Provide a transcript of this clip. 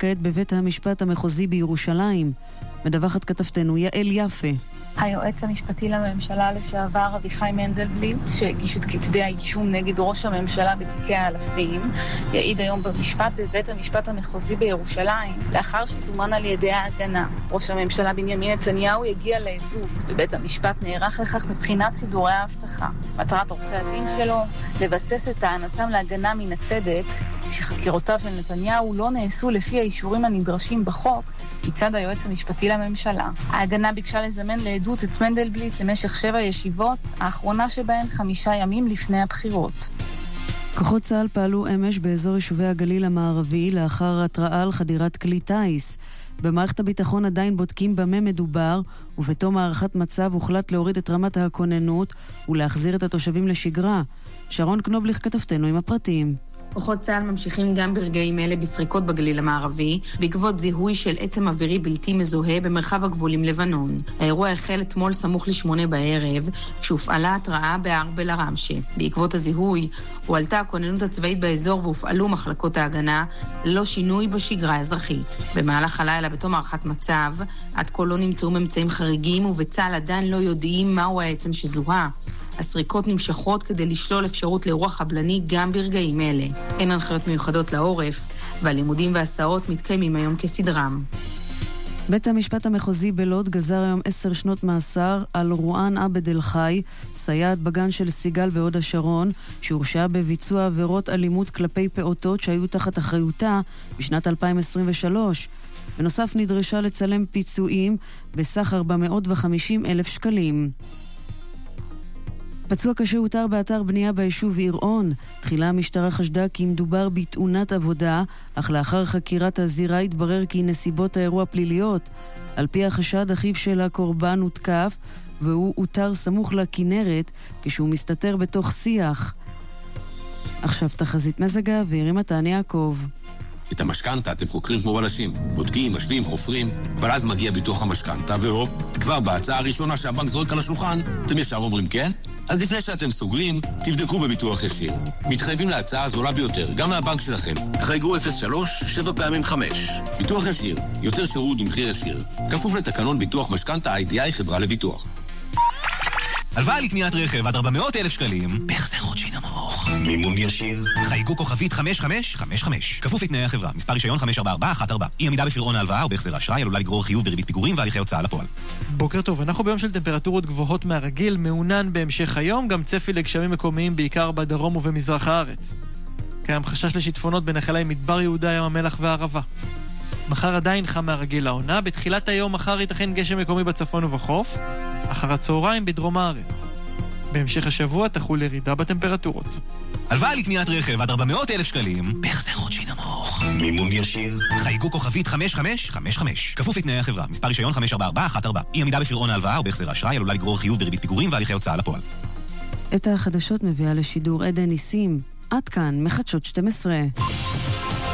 כעת בבית המשפט המחוזי בירושלים. מדווחת כתבתנו יעל יפה. היועץ המשפטי לממשלה לשעבר אביחי מנדלבליט, שהגיש את כתבי האישום נגד ראש הממשלה בתיקי האלפים, יעיד היום במשפט בבית המשפט המחוזי בירושלים, לאחר שזומן על ידי ההגנה. ראש הממשלה בנימין נתניהו יגיע לעדות, ובית המשפט נערך לכך מבחינת סידורי האבטחה. מטרת עורכי הדין שלו לבסס את טענתם להגנה מן הצדק, שחקירותיו של נתניהו לא נעשו לפי האישורים הנדרשים בחוק מצד היועץ המשפטי לממשלה. ההגנה ביקשה לזמן לעדות את מנדלבליט למשך 7 ישיבות, האחרונה שבהן 5 ימים לפני הבחירות. כוחות צה"ל פעלו אמש באזור יישובי הגליל המערבי לאחר התראה על חדירת כלי טייס. במערכת הביטחון עדיין בודקים במה מדובר, ובתום הערכת מצב הוחלט להוריד את רמת הכוננות ולהחזיר את התושבים לשגרה. שרון קנובליך כתבתנו עם הפרטים. כוחות צה"ל ממשיכים גם ברגעים אלה בסריקות בגליל המערבי, בעקבות זיהוי של עצם אווירי בלתי מזוהה במרחב הגבול עם לבנון. האירוע החל אתמול סמוך ל8 בערב, כשהופעלה התראה בהר בלרמשה. בעקבות הזיהוי, הועלתה הכוננות הצבאית באזור והופעלו מחלקות ההגנה, ללא שינוי בשגרה האזרחית. במהלך הלילה בתום הערכת מצב, עד כה לא נמצאו ממצאים חריגים, ובצה"ל עדיין לא יודעים מהו העצם שזוהה. הסריקות נמשכות כדי לשלול אפשרות לאירוע חבלני גם ברגעים אלה. אין הנחיות מיוחדות לעורף, והלימודים והסעות מתקיימים היום כסדרם. בית המשפט המחוזי בלוד גזר היום 10 שנות מאסר על רואן עבד אל חי, סייעת בגן של סיגל בהוד השרון, שהורשעה בביצוע עבירות אלימות כלפי פעוטות שהיו תחת אחריותה בשנת 2023. בנוסף נדרשה לצלם פיצויים בסך 450,000 שקלים. פצוע קשה הותר באתר בנייה ביישוב עירון. תחילה המשטרה חשדה כי מדובר בתאונת עבודה, אך לאחר חקירת הזירה התברר כי נסיבות האירוע פליליות. על פי החשד, אחיו של הקורבן הותקף, והוא הותר סמוך לכנרת כשהוא מסתתר בתוך שיח. עכשיו תחזית מזג האוויר עם מתן יעקב. את המשכנתה אתם חוקרים כמו בלשים, בודקים, משווים, חופרים, אבל אז מגיע ביטוח המשכנתה, והופ, כבר בהצעה הראשונה שהבנק זורק על השולחן, אתם ישר אומרים כן? אז לפני שאתם סוגרים, תבדקו בביטוח ישיר. מתחייבים להצעה הזולה ביותר, גם מהבנק שלכם. חייגו 03 7 פעמים 5. ביטוח ישיר, יותר שירות במחיר ישיר. כפוף לתקנון ביטוח משכנתה IDI חברה לביטוח. הלוואה לקניית רכב עד 400,000 שקלים, בהחזר חודשי נמוך. מימון ישיר. חייגו כוכבית 5555. כפוף לתנאי החברה. מספר רישיון 54414. אי עמידה בפירעון ההלוואה או בהחזר האשראי עלולה לגרור חיוב בריבית פיגורים והליכי הוצאה לפועל. בוקר טוב, אנחנו ביום של טמפרטורות גבוהות מהרגיל, מעונן בהמשך היום, גם צפי לגשמים מקומיים בעיקר בדרום ובמזרח הארץ. קיים חשש לשיטפונות בנחלי מדבר יהודה, ים המלח והערבה. מחר עדיין חם מהרגיל לעונה, בתחילת היום מחר ייתכן גשם מקומי בצפון ובחוף, אחר הצהריים בדרום הארץ. בהמשך השבוע תחול ירידה בטמפרטורות. הלוואה לקניית רכב עד 400,000 שקלים, בהחזר חודשי נמוך. מימון ישיר. חייגו כוכבית 5555. כפוף לתנאי החברה. מספר רישיון 54414. אי עמידה בפירעון ההלוואה או בהחזר האשראי עלולה לגרור חיוב בריבית פיגורים והליכי הוצאה לפועל. את החדשות מביאה לשידור עדן ניסים. עד כאן מחדשות 12.